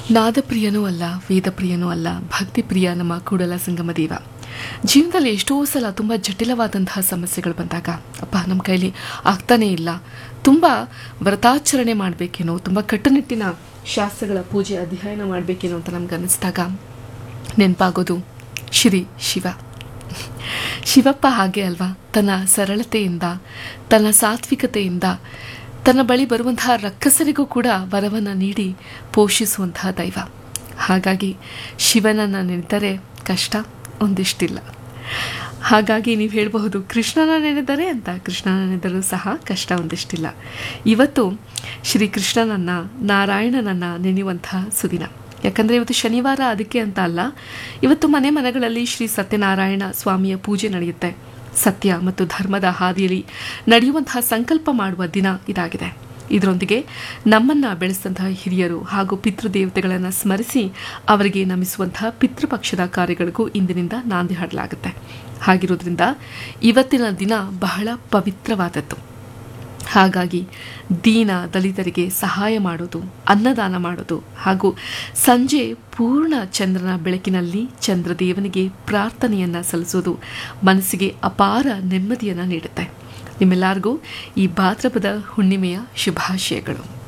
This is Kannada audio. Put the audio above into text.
ನಾದಪ್ರಿಯನೂ ಅಲ್ಲ, ವೇದಪ್ರಿಯನೂ ಅಲ್ಲ, ಭಕ್ತಿಪ್ರಿಯ ನಮ್ಮ ಕೂಡಲ ಸಂಗಮ ದೇವ. ಜೀವನದಲ್ಲಿ ಎಷ್ಟೋ ಸಲ ತುಂಬ ಜಟಿಲವಾದಂತಹ ಸಮಸ್ಯೆಗಳು ಬಂದಾಗ ಅಪ್ಪ ನಮ್ಮ ಕೈಲಿ ಆಗ್ತಾನೇ ಇಲ್ಲ, ತುಂಬ ವ್ರತಾಚರಣೆ ಮಾಡಬೇಕೇನೋ, ತುಂಬ ಕಟ್ಟುನಿಟ್ಟಿನ ಶಾಸ್ತ್ರಗಳ ಪೂಜೆ ಅಧ್ಯಯನ ಮಾಡಬೇಕೇನೋ ಅಂತ ನಮ್ಗೆ ಅನ್ನಿಸ್ದಾಗ ನೆನಪಾಗೋದು ಶ್ರೀ ಶಿವ. ಶಿವಪ್ಪ ಹಾಗೆ ಅಲ್ವಾ, ತನ್ನ ಸರಳತೆಯಿಂದ, ತನ್ನ ಸಾತ್ವಿಕತೆಯಿಂದ ತನ್ನ ಬಳಿ ಬರುವಂತಹ ರಕ್ಕಸರಿಗೂ ಕೂಡ ವರವನ್ನು ನೀಡಿ ಪೋಷಿಸುವಂತಹ ದೈವ. ಹಾಗಾಗಿ ಶಿವನನ್ನು ನೆನೆದರೆ ಕಷ್ಟ ಒಂದಿಷ್ಟಿಲ್ಲ. ಹಾಗಾಗಿ ನೀವು ಹೇಳಬಹುದು ಕೃಷ್ಣನ ನೆನೆದರೆ ಅಂತ. ಕೃಷ್ಣನ ನೆನೆದರೂ ಸಹ ಕಷ್ಟ ಒಂದಿಷ್ಟಿಲ್ಲ. ಇವತ್ತು ಶ್ರೀ ಕೃಷ್ಣನನ್ನು, ನಾರಾಯಣನನ್ನು ನೆನೆಯುವಂತಹ ಸುದಿನ. ಯಾಕಂದರೆ ಇವತ್ತು ಶನಿವಾರ, ಅದಕ್ಕೆ ಅಂತ ಅಲ್ಲ, ಇವತ್ತು ಮನೆಗಳಲ್ಲಿ ಶ್ರೀ ಸತ್ಯನಾರಾಯಣ ಸ್ವಾಮಿಯ ಪೂಜೆ ನಡೆಯುತ್ತೆ. ಸತ್ಯ ಮತ್ತು ಧರ್ಮದ ಹಾದಿಯಲ್ಲಿ ನಡೆಯುವಂತಹ ಸಂಕಲ್ಪ ಮಾಡುವ ದಿನ ಇದಾಗಿದೆ. ಇದರೊಂದಿಗೆ ನಮ್ಮನ್ನು ಬೆಳೆಸಿದಂತಹ ಹಿರಿಯರು ಹಾಗೂ ಪಿತೃದೇವತೆಗಳನ್ನು ಸ್ಮರಿಸಿ ಅವರಿಗೆ ನಮಿಸುವಂತಹ ಪಿತೃಪಕ್ಷದ ಕಾರ್ಯಗಳಿಗೂ ಇಂದಿನಿಂದ ನಾಂದಿ ಹಾಡಲಾಗುತ್ತೆ. ಹಾಗಿರೋದ್ರಿಂದ ಇವತ್ತಿನ ದಿನ ಬಹಳ ಪವಿತ್ರವಾದದ್ದು. ಹಾಗಾಗಿ ದೀನ ದಲಿತರಿಗೆ ಸಹಾಯ ಮಾಡೋದು, ಅನ್ನದಾನ ಮಾಡೋದು ಹಾಗೂ ಸಂಜೆ ಪೂರ್ಣ ಚಂದ್ರನ ಬೆಳಕಿನಲ್ಲಿ ಚಂದ್ರದೇವನಿಗೆ ಪ್ರಾರ್ಥನೆಯನ್ನು ಸಲ್ಲಿಸೋದು ಮನಸ್ಸಿಗೆ ಅಪಾರ ನೆಮ್ಮದಿಯನ್ನು ನೀಡುತ್ತೆ. ನಿಮ್ಮೆಲ್ಲರಿಗೂ ಈ ಭಾದ್ರಪದ ಹುಣ್ಣಿಮೆಯ ಶುಭಾಶಯಗಳು.